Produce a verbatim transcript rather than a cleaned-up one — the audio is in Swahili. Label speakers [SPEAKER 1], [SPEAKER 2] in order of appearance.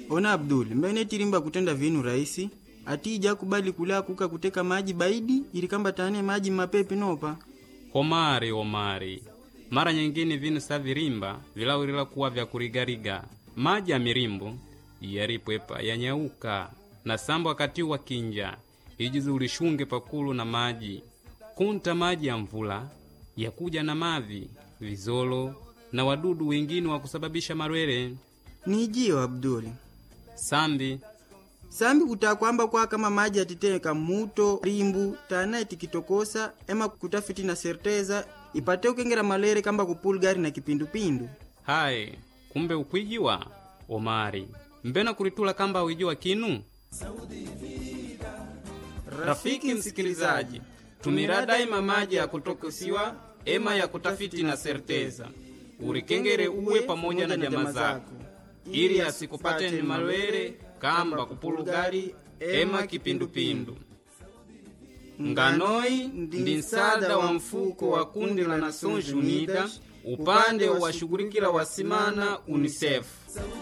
[SPEAKER 1] Ona Abdul, mbene tirimba kutenda vinu rahisi. Atija kubali kula kuka kuteka maji baidi ili kamba tane maji mapepi nopa.
[SPEAKER 2] Omari, Omari. Mara nyingine vinu sa virimba vilawirila kuwa vya kurigariga. Maji ya mirimbu yaripwepa yanyauka na sambo wakati wa kinja ijizi ulishunge pakulu na maji. Kunta maji ya mvula yakuja na mavi, vizolo na wadudu wengine wa kusababisha marwele.
[SPEAKER 1] Nijio Abdul.
[SPEAKER 2] Sambi.
[SPEAKER 1] Sambi kutakwamba kwa kama maji atiteka muto, rimbu, tana itikitokosa, ema kutafiti na serteza, ipate ukengera malere kamba kupulgari na kipindupindu.
[SPEAKER 2] Hai, kumbe ukwijiwa, Omari. Mbena kuritula kamba uijiwa kinu? Rafiki msikilizaji, tumira daima maji ya kutokosiwa, ema ya kutafiti na serteza. Urikengere uwe pamoja na jamaa zako, ili asikupate ni malwere kamba kupulugari ema kipindupindu. Nganoi ndi nsada wa mfuko wa kundi la Nações Unidas upande wa shughulikila wasimana UNICEF.